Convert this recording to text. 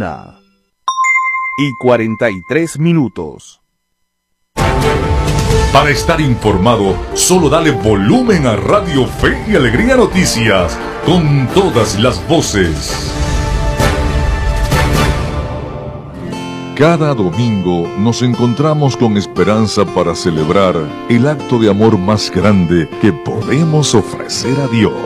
1:43. Para estar informado, solo dale volumen a Radio Fe y Alegría Noticias, con todas las voces. Cada domingo nos encontramos con esperanza para celebrar el acto de amor más grande que podemos ofrecer a Dios.